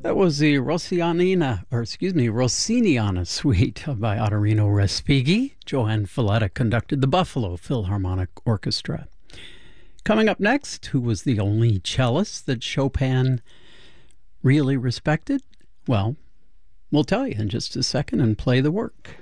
That was the Rossiniana Suite by Ottorino Respighi. Johann Falletta conducted the Buffalo Philharmonic Orchestra. Coming up next, who was the only cellist that Chopin really respected? Well, we'll tell you in just a second and play the work.